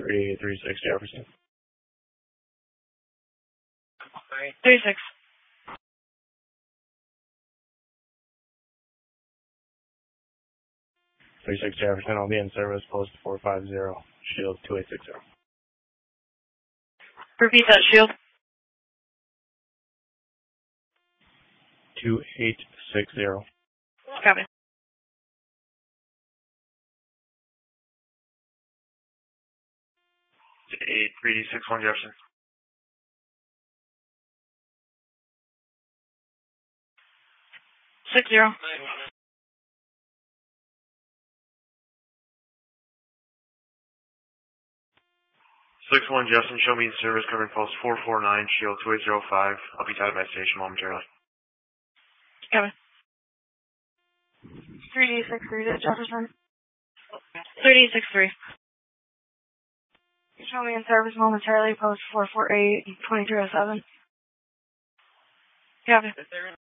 3836 Jefferson. 36. 36 Jefferson, I'll be in service, post 450, shield 2860. Repeat that, shield. 2860. Copy. 8361 Jefferson. 60. 61 Jefferson, show me in service, covering post 449, shield 2805. I'll be tied at my station momentarily. Copy. 3863 to Jefferson. 3863. Show me in service momentarily, post 448, 2207. Copy.